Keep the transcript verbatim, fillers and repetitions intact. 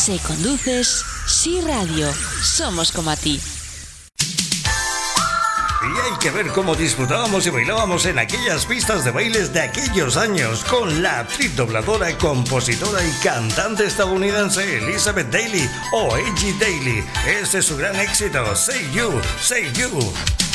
Si conduces, sí radio. Somos como a ti. Y hay que ver cómo disfrutábamos y bailábamos en aquellas pistas de bailes de aquellos años con la actriz dobladora, compositora y cantante estadounidense Elizabeth Daily o Angie Daily. Este es su gran éxito, Say You, Say You.